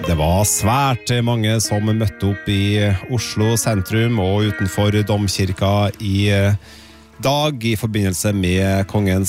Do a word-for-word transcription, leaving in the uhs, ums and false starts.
Det var svært mange som møtte opp i Oslo sentrum og utenfor Domkirka i dag i forbindelse med kongens